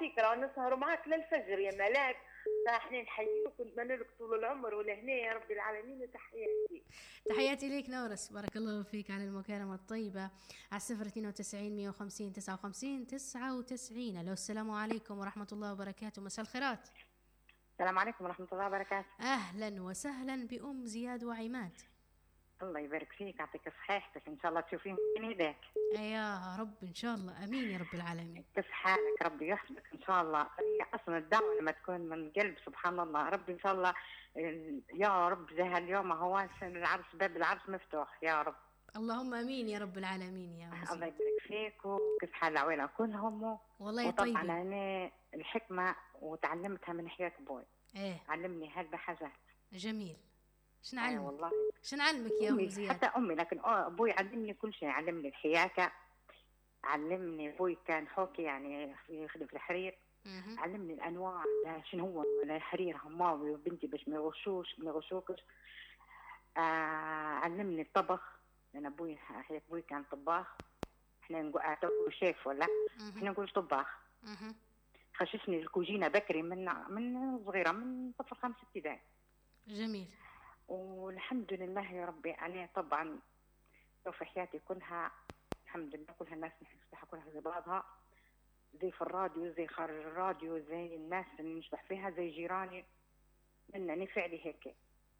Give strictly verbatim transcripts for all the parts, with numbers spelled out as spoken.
فيك، راه نسهروا معاك للفجر يا ملاك. فاحنا نحييك ونتمنى لك طول العمر والهنا يا رب العالمين. وتحياتي تحياتي ليك نورس، بارك الله فيك على المكالمة الطيبة. على الصفر اثنين وتسعين مية وخمسين تسعة وخمسين تسعة وتسعين. ألو السلام عليكم ورحمة الله وبركاته، مساء الخيرات. السلام عليكم ورحمة الله وبركاته. أهلا وسهلا بأم زياد وعماد. الله يبارك فيك، يعطيك صحيحتك، إن شاء الله تشوفين من يديك. يا رب إن شاء الله، أمين يا رب العالمين. كيف حالك؟ ربي يحفظك إن شاء الله. هي أصلا الدعوة لما تكون من القلب سبحان الله ربي إن شاء الله. يا رب زي هاليوم هو العرس، باب العرس مفتوح يا رب. اللهم امين يا رب العالمين يا مسيح. الله يبارك فيك. وكيف حال العويلة كلهم؟ والله طيب. وطبعا أنا الحكمة وتعلمتها من حياة أبوي. ايه علمني هذا حاجات جميل. شن علمك؟ آه والله شن علمك يا أم زياد؟ حتى أمي، لكن أبوي علمني كل شيء. علمني الحياكة، علمني أبوي كان حوكي يعني يخدم في الحرير. مه. علمني الأنواع شنو هو الحرير هماوي وبنتي باش ما يغشوش ما يغشوكش. آه علمني الطبخ، لأن أبوي حياة أبوي كان طباخ. إحنا نقول شيف ولا إحنا نقول طباخ. مه. خششني الكوجينة بكري من من صغيرة، من طفل خمس ابتدائي. جميل. والحمد لله يا ربي. أنا طبعا في حياتي كلها الحمد لله كلها الناس نفتح كلها زي بعضها، زي في الراديو زي خارج الراديو، زي الناس اللي نشبح فيها زي جيراني. منني فعلي هيك.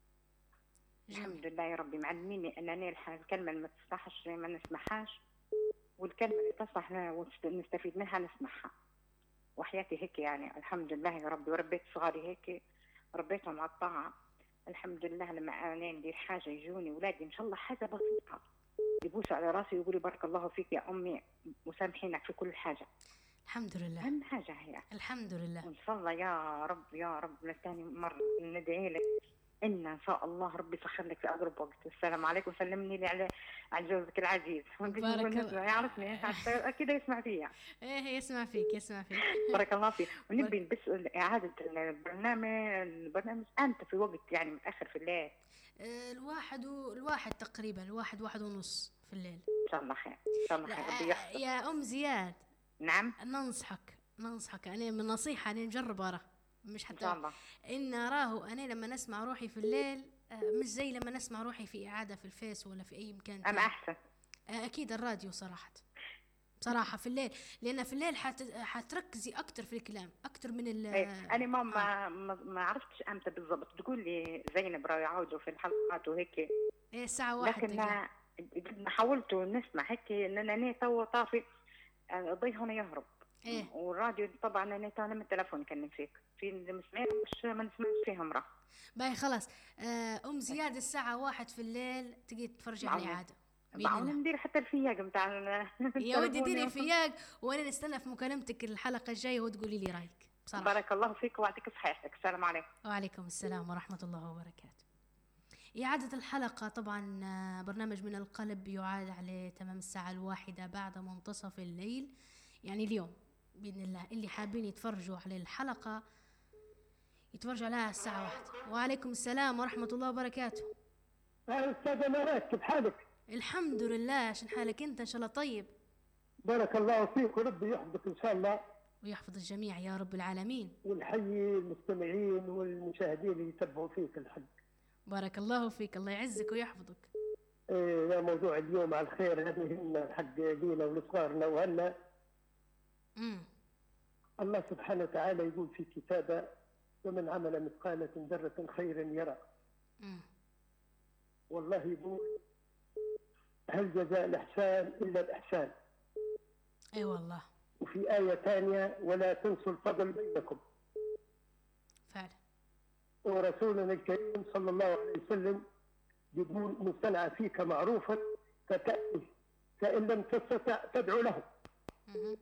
الحمد لله يا ربي معلميني أنني الكلمة اللي ما تصلحش ما نسمعهاش، والكلمة اللي تصلح نستفيد منها نسمعها. وحياتي هيك يعني الحمد لله يا ربي. وربيت صغاري هيك، ربيتهم على الطاعة الحمد لله. لما أنا ندير حاجة يجوني ولادي إن شاء الله حاجة بسيطة يبوسوا على راسي ويقولوا بارك الله فيك يا أمي، مسامحينك في كل حاجة. الحمد لله. أهم حاجة هي الحمد لله. وإن شاء الله يا رب يا رب لثاني مرة ندعي لك إن إن شاء الله ربي يسخر لك في أقرب وقت. السلام عليكم وسلمني لي على على جوزك العزيز. بارك الله. يعرفني أكيد يسمع فيا. إيه يسمع فيك يسمع فيك. بارك الله فيك. ونبي بس إعادة البرنامج البرنامج أنت في وقت يعني متأخر في الليل. الواحد والواحد تقريبا الواحد واحد ونص في الليل. إن شاء الله خير إن شاء الله خير. ربي يحفظك. يا أم زياد. نعم. ننصحك ننصحك أنا من نصيحة أنا نجرب أراه مش حتى إن شاء الله. إن أراه أنا لما نسمع روحي في الليل مش زي لما نسمع روحي في إعادة في الفيس ولا في أي مكان. أنا أحسن. أكيد الراديو صراحة بصراحة في الليل، لأن في الليل حت... حتركزي أكتر في الكلام أكتر من ال. إيه. أنا ما ما, ما ما عرفتش أمتى بالضبط. تقول لي زينب راه يعودوا في الحلقات وهيك. إيه الساعة واحد. لكن ما حاولت نسمع هيك لأن أنا تو طافي ضي هنا يهرب. إيه. والراديو طبعا أنا تو من التلفون يكلم فيك في المسمعين مش ما نسمعش فيهم راه. باي خلاص. أم زياد الساعة واحد في الليل تجي تتفرجي على الإعادة. بعد ندير حتى الفياق نتاع يا ودي ديري الفياق وانا نستنى في مكالمتك الحلقه الجايه وتقولي لي رايك بصراحه. بارك الله فيك ويعطيك صحتك. السلام عليكم. وعليكم السلام ورحمه الله وبركاته. إعادة الحلقة طبعا برنامج من القلب يعاد على تمام الساعة الواحدة بعد منتصف الليل، يعني اليوم بإذن الله. اللي حابين يتفرجوا على الحلقة يتفرجوا عليها الساعة واحدة. وعليكم السلام ورحمة الله وبركاته. أستاذة ملاك كيف حالك؟ الحمد لله. شن حالك انت؟ ان شاء الله طيب. بارك الله فيك وربي يحفظك ان شاء الله ويحفظ الجميع يا رب العالمين. ونحيي المستمعين والمشاهدين اللي يتبعوا فيك الحق. بارك الله فيك. الله يعزك ويحفظك. إيه يا موضوع اليوم على الخير هذا يهمنا حق لينا ولصغارنا وهنا. امم الله سبحانه وتعالى يقول في كتابه ومن عمل مثقال ذرة خيرا يرى. امم والله يقول هل جزاء الإحسان إلا الإحسان. أي أيوة والله. وفي آية ثانية ولا تنسوا الفضل بينكم. فعلا. ورسولنا الكريم صلى الله عليه وسلم يقول من صنع فيك معروفا فتأتي فإن لم تستطع تدعو له. مه.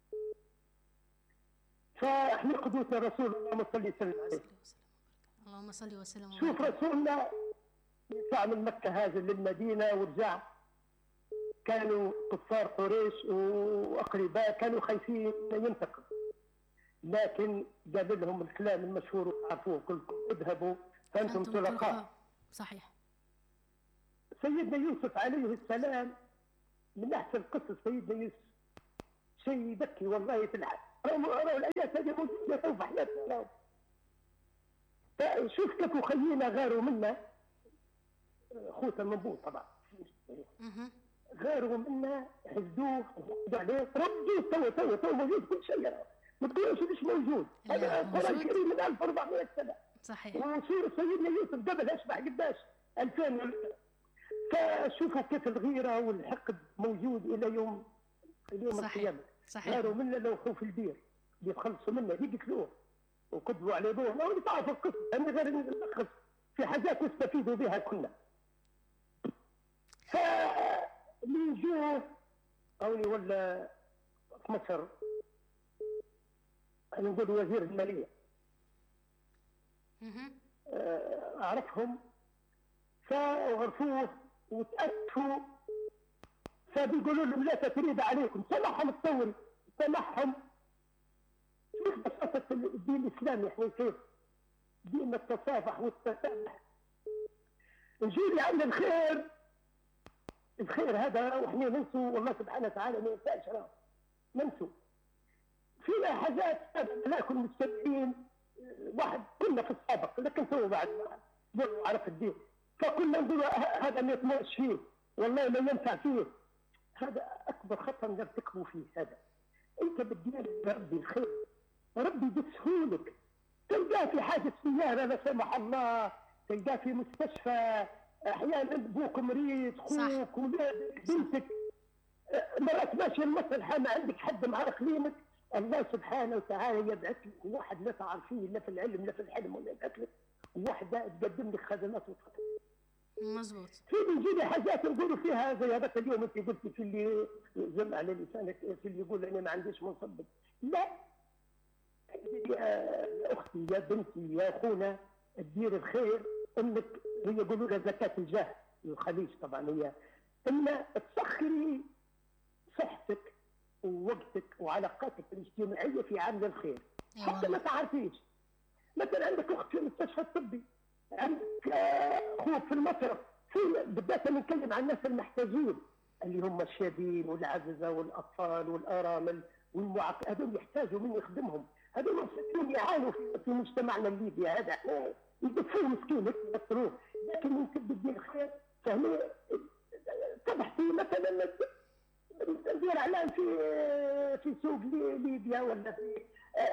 فاحنا قدوة رسول الله صلى الله عليه وسلم. اللهم صل وسلم. شوف رسولنا يطلع من مكة هذا للمدينة ورجع، كانوا كفار قريش وأقرباء كانوا خايفين ينتقم، لكن قال لهم الكلام المشهور وعرفوه كلكم اذهبوا فأنتم طلقاء. صحيح. سيدنا يوسف عليه السلام من أحسن قصص سيدنا يوسف، شيء يبكي والله في الحق. راهو الآيات هذه موجودة في حياتنا. شوف كيف خلينا غاروا منا خوته المنبوط طبعا غاروا منا حسدوه وحسدوا عليه ردوه توا توا توا موجود كل شيء ما تقولش مش موجود. هذا القرآن الكريم من ألف وأربعمائة سنة صحيح. وصير سيدنا يوسف قبل أشبع قداش ألفين. فشوفوا كيف الغيرة والحقد موجود إلى يوم اليوم القيامة. غاروا منا لو خوف البير بيتخلصوا منا يقتلوه وكذبوا على ابوه. ما هو تعرف القصه انا غير نلخص في حاجات نستفيدوا بها كلنا. فاللي يجوه اوني ولا في مصر انا نقول وزير الماليه اعرفهم فغرفوه وتاسفوا فبيقولوا لهم لا تثريب عليكم. سامحهم الثوري سامحهم. كيف بساطة الدين الإسلامي احنا كيف؟ دين التصافح والتسامح. نجي عند الخير الخير هذا واحنا ننسوا والله سبحانه وتعالى ما ينساش راه ننسوا. فينا حاجات لكن مستمعين واحد كنا في السابق لكن تو بعد عرف الدين فكنا نقول هذا ما يطمئنش فيه والله ما ينفع فيه. هذا أكبر خطأ نرتكبه فيه. هذا أنت بدير ربي الخير ربي بسهولك. تلقاه في حاجة سيارة لا سمح الله تلقاه في مستشفى أحيانا أبوك مريض خوك ولادك بنتك مرات ماشي المصلحة ما عندك حد مع خليمك الله سبحانه وتعالى يبعث لك واحد لا تعرفيه لا في العلم لا في الحلم ولا يبعث لك واحدة تقدم لك خدمات وتخدم. مظبوط. في بيجيني حاجات نقولوا فيها زي هذاك اليوم انت قلتي في اللي زم على لسانك في اللي يقول انا ما عنديش منصب. لا يا اختي يا بنتي يا اخونا تدير الخير انك هي يقولوا لها زكاه الجاه الخليج طبعا هي ان تسخري صحتك ووقتك وعلاقاتك الاجتماعيه في عمل الخير حتى ما تعرفيش. مثلا عندك اخت في المستشفى الطبي عندك اخوك في المصرف في بالذات نتكلم عن الناس المحتاجين اللي هم الشابين والعجزه والاطفال والارامل والمعاق هذول يحتاجوا من يخدمهم. هذول مسكين يعانوا في مجتمعنا الليبي هذا احنا يدفعوا مسكين يكثروه لكن ممكن بدي الخير فهنا تبحثي مثلا ندير اعلان في في سوق ليبيا ولا في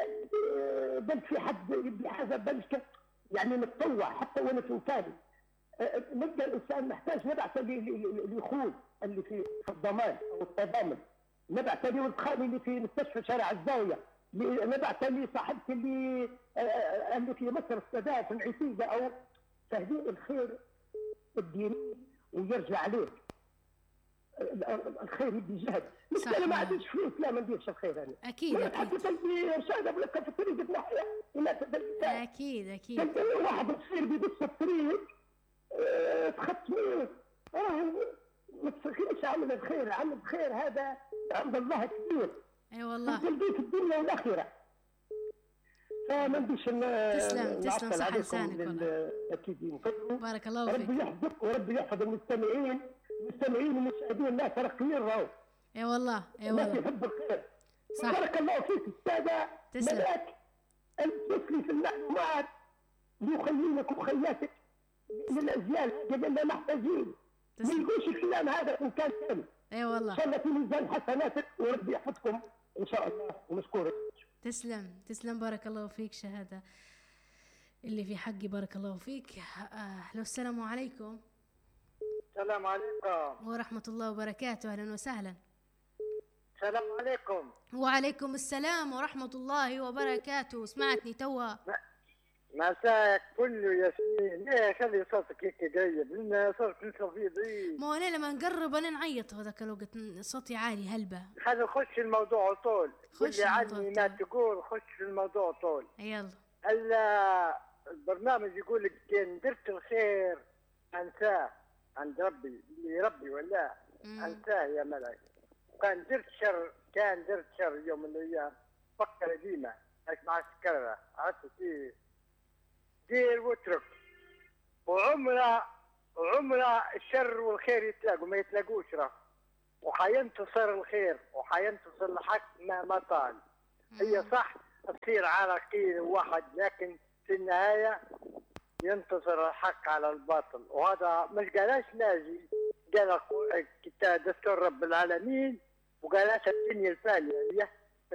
بل في حد يبي حاجه بلشك يعني نتطوع حتى وانا في مكاني نلقى الانسان محتاج نبعث لخوه اللي في الضمان او التضامن نبعث لي ولد خالي اللي في مستشفى شارع الزاويه نبعث لي صاحبتي اللي اللي في مصر السادات في العتيقه او تهديء الخير الديني ويرجع عليك الخير يدي جهد. مش انا ما عنديش فلوس لا ما نديرش الخير انا اكيد اكيد حتى تلقي ارشاد لك في الطريق تنحيها ولا تدلك اكيد اكيد تلقى واحد يصير بيدس الطريق اه تختميه اه ما تفكرش عمل الخير. عمل الخير هذا عند الله كبير. اي والله تلقيه في الدنيا والاخره. فما نديش تسلم تسلم صح لسانك والله اكيد بارك الله فيك. ربي يحفظك وربي يحفظ المستمعين المستمعين والمشاهدين الناس راقيين راهو. اي والله اي والله الناس يحب الخير. صح. بارك الله فيك استاذه ملاك تسلي في المعلومات ليخلينك وخياتك للاجيال اللي محتاجين. ما يقولش الكلام هذا ان كان كامل. اي والله ان شاء الله في ميزان حسناتك وربي يحفظكم ان شاء الله ومشكورك. تسلم تسلم بارك الله فيك شهاده اللي في حقي بارك الله فيك. أهلا السلام عليكم. السلام عليكم ورحمة الله وبركاته. أهلا وسهلا. السلام عليكم. وعليكم السلام ورحمة الله وبركاته. سمعتني توا مساك كله ياسمين. ليه خلي صوتك هيك قريب لأن صوتك نسمع فيه ضعيف. ما هو أنا لما نقرب أنا نعيط هذاك الوقت صوتي عالي هلبة. خلي نخش في الموضوع طول. خش عني ما تقول خش في الموضوع طول. يلا. البرنامج يقول لك كان درت الخير أنساه عند ربي اللي ربي ولا أنساه يا ملك. كان درت شر كان درت شر يوم من الأيام فكر ديما هيك مع السكرة عرفت فيه دير واترك وعمره وعمره الشر والخير يتلاقوا ما يتلاقوش راه وحينتصر الخير وحينتصر الحق مهما طال هي صح تصير على قيل واحد، لكن في النهايه ينتصر الحق على الباطل، وهذا مش قالش ناجي، قال كتاب دستور رب العالمين، وقالش الدنيا الفانيه